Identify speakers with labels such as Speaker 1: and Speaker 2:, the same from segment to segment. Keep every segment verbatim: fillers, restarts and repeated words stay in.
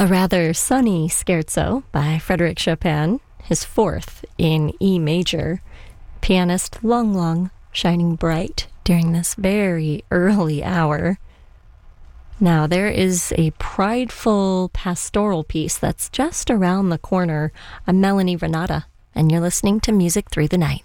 Speaker 1: A rather sunny scherzo by Frédéric Chopin, his fourth in E major. Pianist Lung Lung shining bright during this very early hour. Now, there is a prideful pastoral piece that's just around the corner. I'm Melanie Renata, and you're listening to Music Through the Night.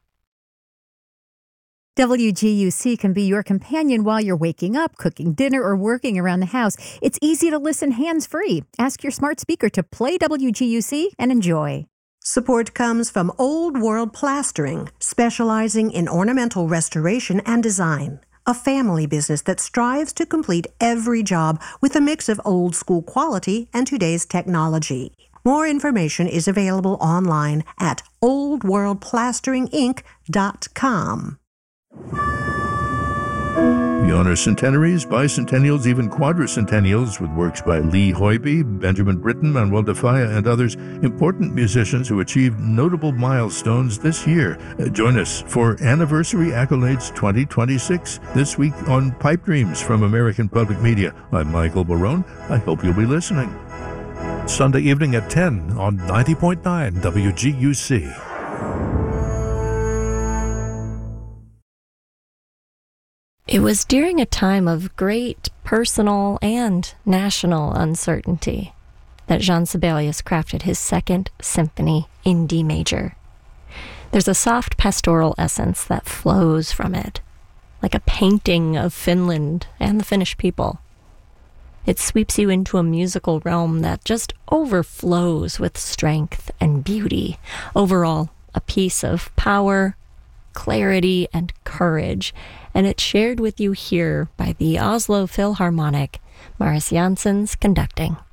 Speaker 2: W G U C can be your companion while you're waking up, cooking dinner, or working around the house. It's easy to listen hands-free. Ask your smart speaker to play W G U C and enjoy.
Speaker 3: Support comes from Old World Plastering, specializing in ornamental restoration and design. A family business that strives to complete every job with a mix of old-school quality and today's technology. More information is available online at old world plastering inc dot com.
Speaker 4: We honor centenaries, bicentennials, even quadricentennials with works by Lee Hoybe, Benjamin Britten, Manuel de Falla, and others, important musicians who achieved notable milestones this year. Uh, join us for Anniversary Accolades twenty twenty-six this week on Pipe Dreams from American Public Media. I'm Michael Barone. I hope you'll be listening.
Speaker 5: Sunday evening at ten on ninety point nine W G U C.
Speaker 1: It was during a time of great personal and national uncertainty that Jean Sibelius crafted his second symphony in D major. There's a soft pastoral essence that flows from it, like a painting of Finland and the Finnish people. It sweeps you into a musical realm that just overflows with strength and beauty. Overall, a piece of power, clarity, and courage, and it's shared with you here by the Oslo Philharmonic, Marius Janssen's conducting.